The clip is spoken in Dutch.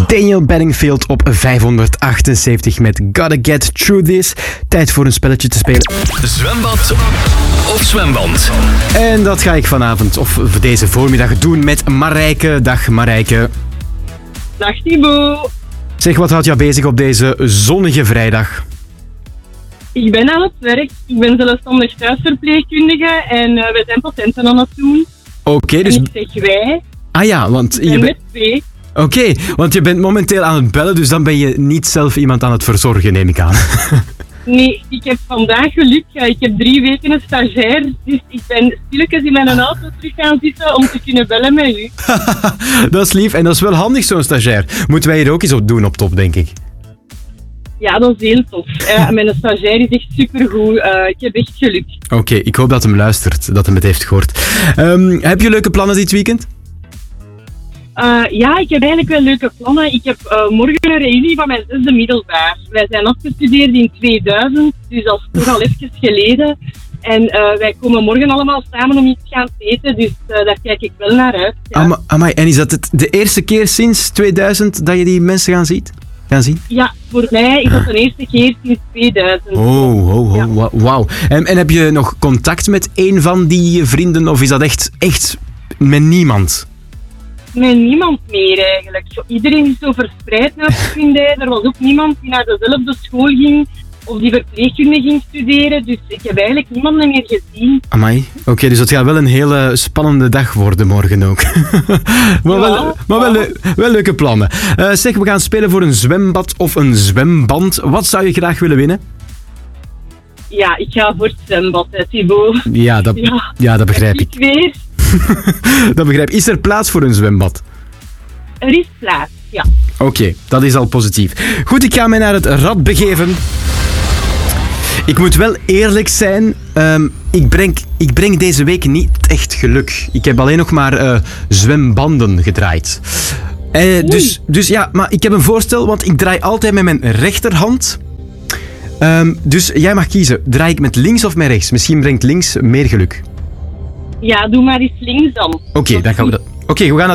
Daniel Bedingfield op 578 met Gotta Get Through This. Tijd voor een spelletje te spelen. Zwembad of zwemband? En dat ga ik vanavond of deze voormiddag doen met Marijke. Dag Marijke. Dag Thibaut. Zeg, wat houdt jou bezig op deze zonnige vrijdag? Ik ben aan het werk. Ik ben zelfstandig thuisverpleegkundige en we zijn patiënten aan het doen. Oké, dus... En ik zeg wij. Ah ja, want je En bent... met twee. Oké, want je bent momenteel aan het bellen, dus dan ben je niet zelf iemand aan het verzorgen, neem ik aan. Nee, ik heb vandaag geluk. Ik heb 3 weken een stagiair. Dus ik ben stilletjes in mijn auto terug gaan zitten om te kunnen bellen met u. Dat is lief en dat is wel handig, zo'n stagiair. Moeten wij hier ook eens op doen op top, denk ik. Ja, dat is heel tof. Mijn stagiair is echt supergoed. Ik heb echt geluk. Oké, ik hoop dat hem luistert, dat hem het heeft gehoord. Heb je leuke plannen dit weekend? Ja, ik heb eigenlijk wel leuke plannen. Ik heb morgen een reunie van mijn 6e middelbaar. Wij zijn afgestudeerd in 2000, dus dat is toch al even geleden. En wij komen morgen allemaal samen om iets te gaan eten, dus daar kijk ik wel naar uit. Ja. Amai, en is dat de eerste keer sinds 2000 dat je die mensen gaan zien? Ja, voor mij is dat de eerste keer sinds 2000. Oh, wauw. En heb je nog contact met een van die vrienden, of is dat echt met niemand? Met niemand meer eigenlijk. Iedereen is zo verspreid naar Secundair. Er was ook niemand die naar dezelfde school ging of die verpleegkunde ging studeren. Dus ik heb eigenlijk niemand meer gezien. Amai. Oké, dus dat gaat wel een hele spannende dag worden morgen ook. Wel leuke plannen. Zeg, we gaan spelen voor een zwembad of een zwemband. Wat zou je graag willen winnen? Ja, ik ga voor het zwembad, Thibaut. Ja, dat begrijp ik. Ik weer. Dat begrijp ik. Is er plaats voor een zwembad? Er is plaats, ja. Oké, dat is al positief. Goed, ik ga mij naar het rad begeven. Ik moet wel eerlijk zijn, ik breng deze week niet echt geluk. Ik heb alleen nog maar zwembanden gedraaid. Dus ja, maar ik heb een voorstel, want ik draai altijd met mijn rechterhand. Dus jij mag kiezen, draai ik met links of met rechts? Misschien brengt links meer geluk. Ja, doe maar eens links dan. Oké, dan gaan we dat. Oké, we gaan naar